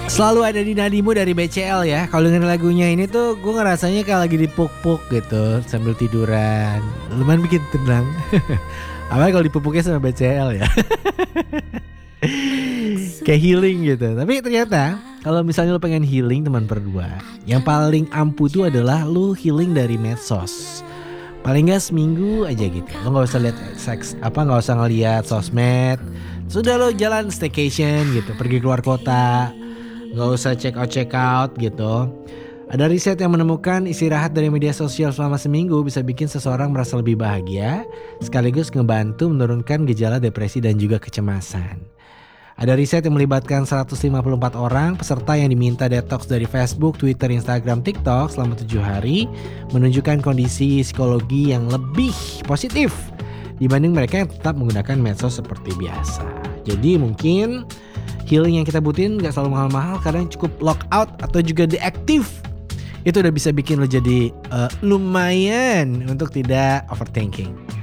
Selalu ada di nadimu dari BCL ya. Kalau dengerin lagunya ini tuh gue ngerasanya kayak lagi dipuk-puk gitu sambil tiduran. Lumayan bikin tenang. Apalagi kalau dipupuknya sama BCL ya. Kayak healing gitu. Tapi ternyata kalau misalnya lu pengen healing teman berdua, yang paling ampuh tuh adalah lu healing dari medsos. Paling gak seminggu aja gitu. Lo gak usah lihat gak usah ngeliat sosmed. Sudah lo jalan staycation gitu, pergi keluar kota. Gak usah check out gitu. Ada riset yang menemukan istirahat dari media sosial selama seminggu bisa bikin seseorang merasa lebih bahagia, sekaligus ngebantu menurunkan gejala depresi dan juga kecemasan. Ada riset yang melibatkan 154 orang peserta yang diminta detox dari Facebook, Twitter, Instagram, TikTok selama 7 hari, menunjukkan kondisi psikologi yang lebih positif dibanding mereka yang tetap menggunakan medsos seperti biasa. Jadi mungkin healing yang kita butuhin gak selalu mahal-mahal, kadang cukup lockout atau juga deactive. Itu udah bisa bikin lo jadi lumayan untuk tidak overthinking.